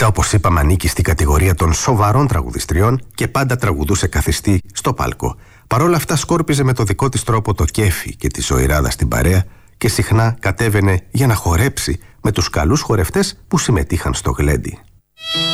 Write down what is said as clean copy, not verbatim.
Ρίτα, όπως είπαμε, ανήκει στην κατηγορία των σοβαρών τραγουδιστριών και πάντα τραγουδούσε καθιστή στο πάλκο. Παρ' όλα αυτά σκόρπιζε με το δικό της τρόπο το κέφι και τη ζωηράδα στην παρέα και συχνά κατέβαινε για να χορέψει με τους καλούς χορευτές που συμμετείχαν στο γλέντι.